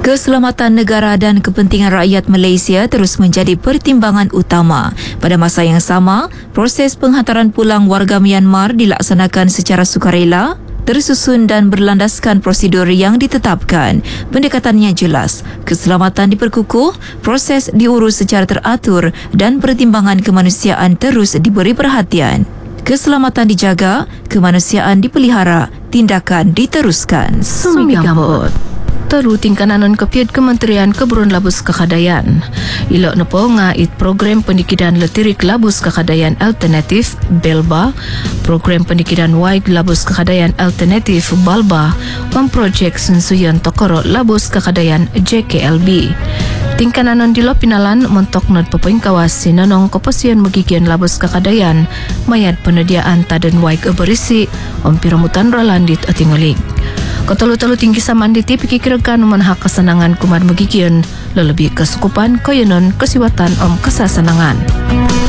Keselamatan negara dan kepentingan rakyat Malaysia terus menjadi pertimbangan utama. Pada masa yang sama, proses penghantaran pulang warga Myanmar dilaksanakan secara sukarela, tersusun dan berlandaskan prosedur yang ditetapkan. Pendekatannya jelas, keselamatan diperkukuh, proses diurus secara teratur dan pertimbangan kemanusiaan terus diberi perhatian. Keselamatan dijaga, kemanusiaan dipelihara, tindakan diteruskan. Sumi Gambut. Teru tingkananon kepiad Kementerian Keburuan Labus Kekadayan. Ilok nepo ngait program pendidikan letirik labus kekadayan alternatif BELBA, program pendidikan waig labus kekadayan alternatif BALBA, memprojek sensuyan tokoro labus kekadayan JKLB. Tingkananon di pinalan mentok not pepoing kawas sinanong keposian megigian labus kekadayan mayat penyediaan taden waig berisi ompiramutan rolandit atingolik. Kotolu-tolu tinggi samanditi pikirkan menhak kesenangan kumar megigian lelebih kesukupan koyonon kesiwatan om kesasenangan.